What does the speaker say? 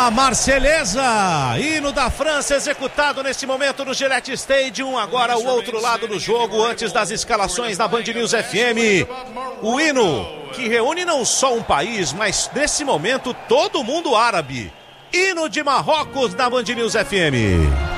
A Marselhesa, hino da França, executado neste momento no Gillette Stadium. Agora o outro lado do jogo, antes das escalações da Band News FM. O hino que reúne não só um país, mas nesse momento todo mundo árabe. Hino de Marrocos da Band News FM.